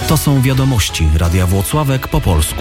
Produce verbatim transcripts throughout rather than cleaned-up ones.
To są wiadomości Radia Włocławek po polsku.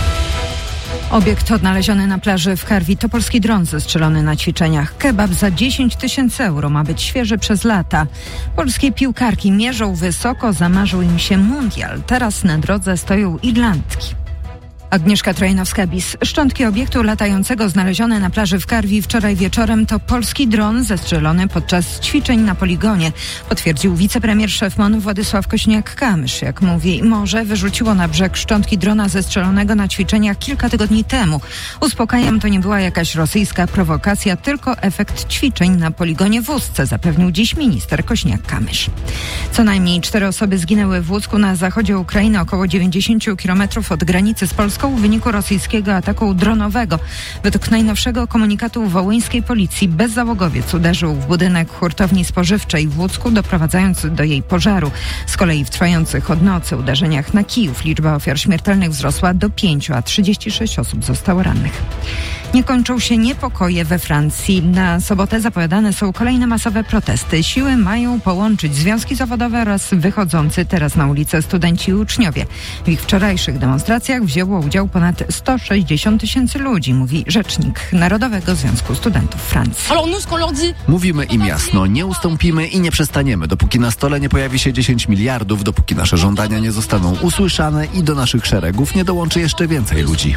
Obiekt odnaleziony na plaży w Karwi to polski dron zestrzelony na ćwiczeniach. Kebab za dziesięć tysięcy euro ma być świeży przez lata. Polskie piłkarki mierzą wysoko, zamarzył im się mundial. Teraz na drodze stoją Irlandki. Agnieszka Trojanowska-Bis. Szczątki obiektu latającego znalezione na plaży w Karwi wczoraj wieczorem to polski dron zestrzelony podczas ćwiczeń na poligonie, potwierdził wicepremier szef MON Władysław Kosiniak-Kamysz. Jak mówi, morze wyrzuciło na brzeg szczątki drona zestrzelonego na ćwiczeniach kilka tygodni temu. Uspokajam, to nie była jakaś rosyjska prowokacja, tylko efekt ćwiczeń na poligonie w Ustce, zapewnił dziś minister Kosiniak-Kamysz. Co najmniej cztery osoby zginęły w Łucku na zachodzie Ukrainy, około dziewięćdziesiąt kilometrów od granicy z Polską, w wyniku rosyjskiego ataku dronowego. Według najnowszego komunikatu wołyńskiej policji bezzałogowiec uderzył w budynek hurtowni spożywczej w Łucku, doprowadzając do jej pożaru. Z kolei w trwających od nocy uderzeniach na Kijów liczba ofiar śmiertelnych wzrosła do pięciu, a trzydzieści sześć osób zostało rannych. Nie kończą się niepokoje we Francji. Na sobotę zapowiadane są kolejne masowe protesty. Siły mają połączyć związki zawodowe oraz wychodzący teraz na ulicę studenci i uczniowie. W ich wczorajszych demonstracjach wzięło udział ponad sto sześćdziesiąt tysięcy ludzi, mówi rzecznik Narodowego Związku Studentów Francji. Mówimy im jasno, nie ustąpimy i nie przestaniemy, dopóki na stole nie pojawi się dziesięć miliardów, dopóki nasze żądania nie zostaną usłyszane i do naszych szeregów nie dołączy jeszcze więcej ludzi.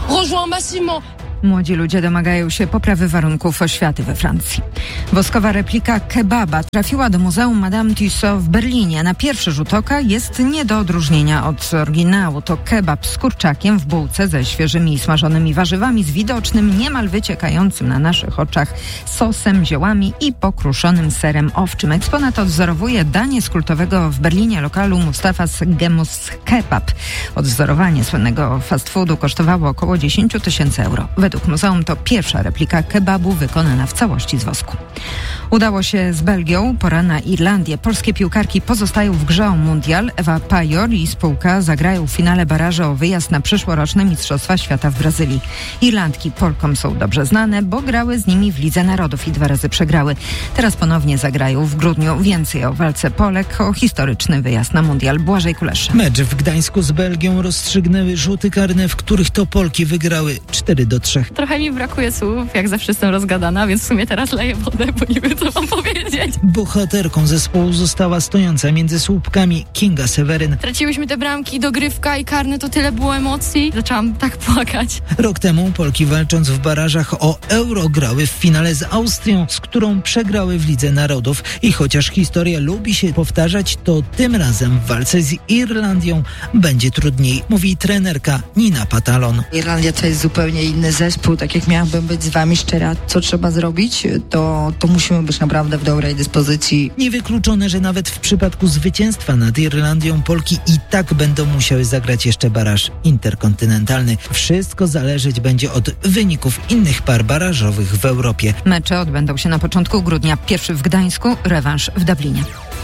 Młodzi ludzie domagają się poprawy warunków oświaty we Francji. Woskowa replika kebaba trafiła do Muzeum Madame Tussauds w Berlinie. Na pierwszy rzut oka jest nie do odróżnienia od oryginału. To kebab z kurczakiem w bułce ze świeżymi i smażonymi warzywami, z widocznym, niemal wyciekającym na naszych oczach sosem, ziołami i pokruszonym serem owczym. Eksponat odwzorowuje danie z kultowego w Berlinie lokalu Mustafa's Gemus Kebab. Odwzorowanie słynnego fast foodu kosztowało około dziesięć tysięcy euro. Według muzeum to pierwsza replika kebabu wykonana w całości z wosku. Udało się z Belgią, pora na Irlandię. Polskie piłkarki pozostają w grze o mundial. Ewa Pajor i spółka zagrają w finale barażu o wyjazd na przyszłoroczne Mistrzostwa Świata w Brazylii. Irlandki Polkom są dobrze znane, bo grały z nimi w Lidze Narodów i dwa razy przegrały. Teraz ponownie zagrają w grudniu. Więcej o walce Polek, o historyczny wyjazd na mundial. Błażej Kulesza. Mecz w Gdańsku z Belgią rozstrzygnęły rzuty karne, w których to Polki wygrały cztery do trzech. Trochę mi brakuje słów, jak zawsze jestem rozgadana, więc w sumie teraz leję wodę, bo nie wiem, co mam powiedzieć. Bohaterką zespołu została stojąca między słupkami Kinga Seweryn. Traciłyśmy te bramki, dogrywka i karny, to tyle było emocji. Zaczęłam tak płakać. Rok temu Polki, walcząc w barażach o Euro, grały w finale z Austrią, z którą przegrały w Lidze Narodów. I chociaż historia lubi się powtarzać, to tym razem w walce z Irlandią będzie trudniej, mówi trenerka Nina Patalon. Irlandia to jest zupełnie inny zespół. Tak jak miałabym być z wami szczera, co trzeba zrobić, to, to musimy być naprawdę w dobrej dyspozycji. Niewykluczone, że nawet w przypadku zwycięstwa nad Irlandią Polki i tak będą musiały zagrać jeszcze baraż interkontynentalny. Wszystko zależeć będzie od wyników innych par barażowych w Europie. Mecze odbędą się na początku grudnia. Pierwszy w Gdańsku, rewanż w Dublinie.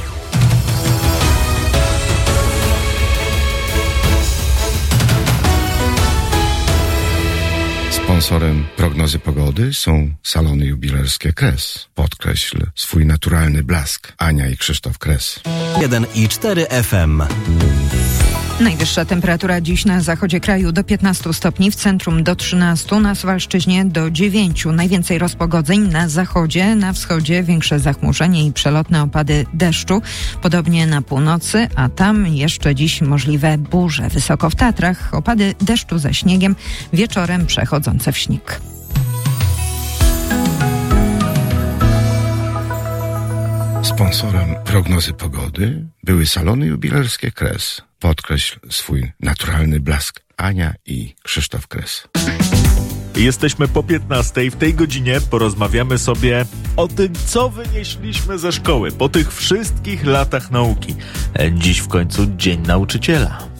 Sponsorem prognozy pogody są salony jubilerskie Kres. Podkreśl swój naturalny blask. Ania i Krzysztof Kres. jeden i cztery F M. Najwyższa temperatura dziś na zachodzie kraju do piętnastu stopni, w centrum do trzynastu, na Suwalszczyźnie do dziewięciu. Najwięcej rozpogodzeń na zachodzie, na wschodzie większe zachmurzenie i przelotne opady deszczu. Podobnie na północy, a tam jeszcze dziś możliwe burze. Wysoko w Tatrach opady deszczu ze śniegiem, wieczorem przechodzące w śnieg. Sponsorem prognozy pogody były salony jubilerskie Kres. Podkreśl swój naturalny blask. Ania i Krzysztof Kres. Jesteśmy po piętnastej. W tej godzinie porozmawiamy sobie o tym, co wynieśliśmy ze szkoły po tych wszystkich latach nauki. Dziś w końcu Dzień Nauczyciela.